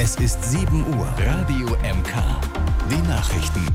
Es ist 7 Uhr. Radio MK. Die Nachrichten.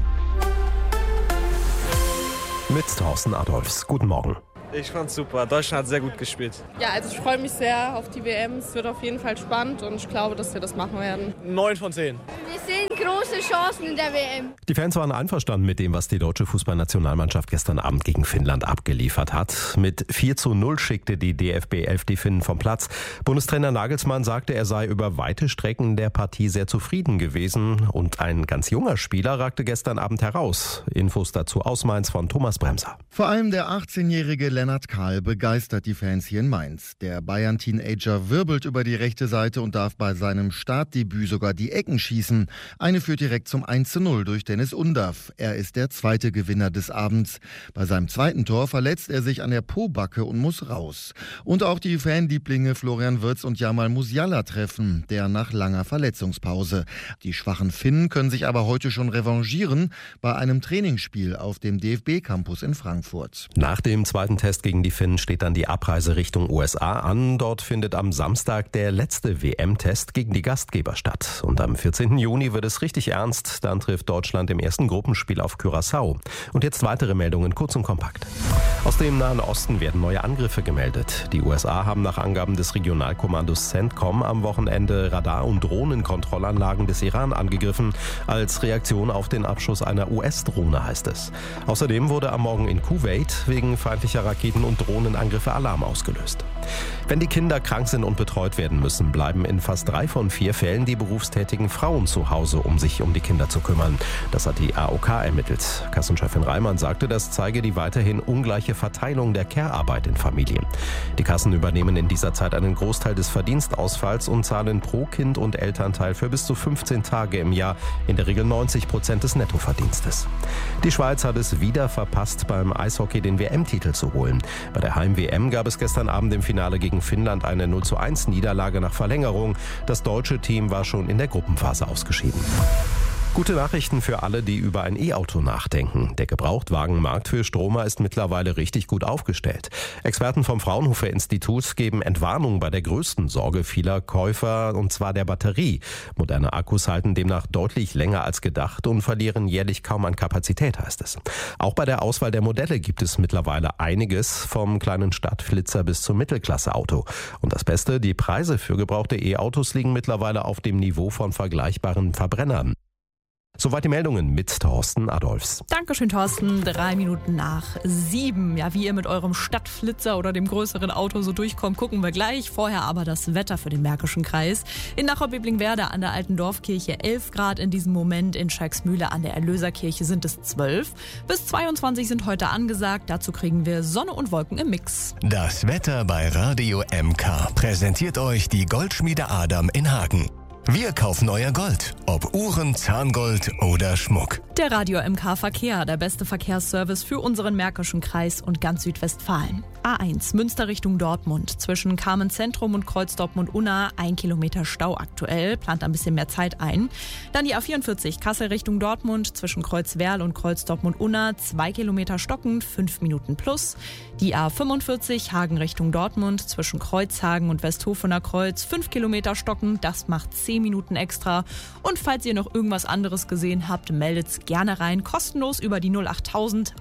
Mit Thorsten Adolfs. Guten Morgen. Ich fand's super. Deutschland hat sehr gut gespielt. Ja, also ich freue mich sehr auf die WM. Es wird auf jeden Fall spannend und ich glaube, dass wir das machen werden. 9 von 10. Wir sehen große Chancen in der WM. Die Fans waren einverstanden mit dem, was die deutsche Fußballnationalmannschaft gestern Abend gegen Finnland abgeliefert hat. Mit 4:0 schickte die DFB 11 die Finnen vom Platz. Bundestrainer Nagelsmann sagte, er sei über weite Strecken der Partie sehr zufrieden gewesen. Und ein ganz junger Spieler ragte gestern Abend heraus. Infos dazu aus Mainz von Thomas Bremser. Vor allem der 18-jährige Lennart Kahl begeistert die Fans hier in Mainz. Der Bayern-Teenager wirbelt über die rechte Seite und darf bei seinem Startdebüt sogar die Ecken schießen. Eine führt direkt zum 1:0 durch Dennis Undav. Er ist der zweite Gewinner des Abends. Bei seinem zweiten Tor verletzt er sich an der Pobacke und muss raus. Und auch die Fanlieblinge Florian Wirtz und Jamal Musiala treffen, der nach langer Verletzungspause. Die schwachen Finnen können sich aber heute schon revanchieren bei einem Trainingsspiel auf dem DFB-Campus in Frankfurt. Nach dem zweiten Test gegen die Finnen steht dann die Abreise Richtung USA an. Dort findet am Samstag der letzte WM-Test gegen die Gastgeber statt. Und am 14. Juni wird es richtig ernst. Dann trifft Deutschland im ersten Gruppenspiel auf Curaçao. Und jetzt weitere Meldungen, kurz und kompakt. Aus dem Nahen Osten werden neue Angriffe gemeldet. Die USA haben nach Angaben des Regionalkommandos CENTCOM am Wochenende Radar- und Drohnenkontrollanlagen des Iran angegriffen. Als Reaktion auf den Abschuss einer US-Drohne, heißt es. Außerdem wurde am Morgen in Kuwait wegen feindlicher Raketen- und Drohnenangriffe Alarm ausgelöst. Wenn die Kinder krank sind und betreut werden müssen, bleiben in fast 3 von 4 Fällen die berufstätigen Frauen zu Hause, um sich um die Kinder zu kümmern. Das hat die AOK ermittelt. Kassenchefin Reimann sagte, das zeige die weiterhin ungleiche Verteilung der Care-Arbeit in Familien. Die Kassen übernehmen in dieser Zeit einen Großteil des Verdienstausfalls und zahlen pro Kind und Elternteil für bis zu 15 Tage im Jahr, in der Regel 90% des Nettoverdienstes. Die Schweiz hat es wieder verpasst, beim Eishockey den WM-Titel zu holen. Bei der Heim-WM gab es gestern Abend im Finale gegen Finnland eine 0:1 Niederlage nach Verlängerung. Das deutsche Team war schon in der Gruppenphase ausgeschieden. Gute Nachrichten für alle, die über ein E-Auto nachdenken. Der Gebrauchtwagenmarkt für Stromer ist mittlerweile richtig gut aufgestellt. Experten vom Fraunhofer Institut geben Entwarnung bei der größten Sorge vieler Käufer, und zwar der Batterie. Moderne Akkus halten demnach deutlich länger als gedacht und verlieren jährlich kaum an Kapazität, heißt es. Auch bei der Auswahl der Modelle gibt es mittlerweile einiges, vom kleinen Stadtflitzer bis zum Mittelklasse-Auto. Und das Beste, die Preise für gebrauchte E-Autos liegen mittlerweile auf dem Niveau von vergleichbaren Verbrennern. Soweit die Meldungen mit Thorsten Adolfs. Dankeschön, Thorsten. 3 Minuten nach 7. Ja, wie ihr mit eurem Stadtflitzer oder dem größeren Auto so durchkommt, gucken wir gleich. Vorher aber das Wetter für den Märkischen Kreis. In Nachau-Bebling-Werder an der Alten Dorfkirche 11 Grad in diesem Moment. In Schalksmühle an der Erlöserkirche sind es 12. Bis 22 sind heute angesagt. Dazu kriegen wir Sonne und Wolken im Mix. Das Wetter bei Radio MK präsentiert euch die Goldschmiede Adam in Hagen. Wir kaufen euer Gold, ob Uhren, Zahngold oder Schmuck. Der Radio MK Verkehr, der beste Verkehrsservice für unseren Märkischen Kreis und ganz Südwestfalen. A1 Münster Richtung Dortmund. Zwischen Carmen Zentrum und Kreuz Dortmund-Unna 1 Kilometer Stau aktuell. Plant ein bisschen mehr Zeit ein. Dann die A44 Kassel Richtung Dortmund. Zwischen Kreuzwerl und Kreuz Dortmund-Unna 2 Kilometer stockend, 5 Minuten plus. Die A45 Hagen Richtung Dortmund. Zwischen Kreuzhagen und Westhofener Kreuz 5 Kilometer stockend. Das macht 10 Minuten extra. Und falls ihr noch irgendwas anderes gesehen habt, meldet's gerne rein. Kostenlos über die 08000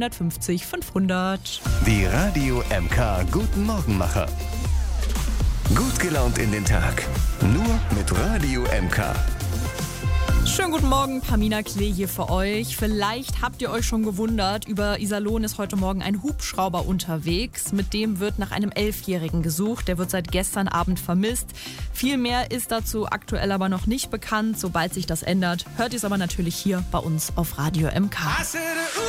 150 500. Die Radio MK Guten Morgenmacher. Gut gelaunt in den Tag. Nur mit Radio MK. Schönen guten Morgen, Pamina Klee hier für euch. Vielleicht habt ihr euch schon gewundert, über Iserlohn ist heute Morgen ein Hubschrauber unterwegs. Mit dem wird nach einem 11-Jährigen gesucht. Der wird seit gestern Abend vermisst. Viel mehr ist dazu aktuell aber noch nicht bekannt. Sobald sich das ändert, hört ihr es aber natürlich hier bei uns auf Radio MK.